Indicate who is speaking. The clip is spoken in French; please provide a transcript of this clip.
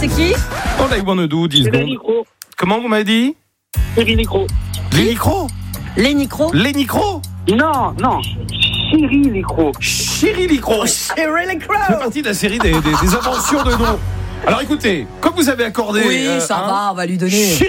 Speaker 1: c'est qui?
Speaker 2: All I wanna do, 10 secondes. Comment vous m'avez dit?
Speaker 3: Cyril Nicro.
Speaker 2: Les Nicro?
Speaker 1: Les Nicro?
Speaker 2: Les Nicro?
Speaker 3: Non. Cyril Nicro.
Speaker 2: Chéri Nicro.
Speaker 1: Cyril
Speaker 2: C'est
Speaker 1: Nicro.
Speaker 2: partie de la série des inventions de noms. Alors écoutez, comme vous avez accordé...
Speaker 1: Oui, ça va, on va lui donner.